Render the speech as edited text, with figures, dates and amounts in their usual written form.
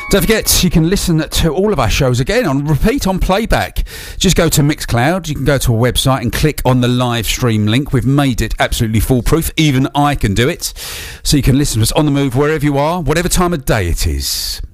Don't forget, you can listen to all of our shows again on repeat, on playback. Just go to Mixcloud. You can go to a website and click on the live stream link. We've made it absolutely foolproof. Even I can do it. So you can listen to us on the move wherever you are, whatever time of day it is.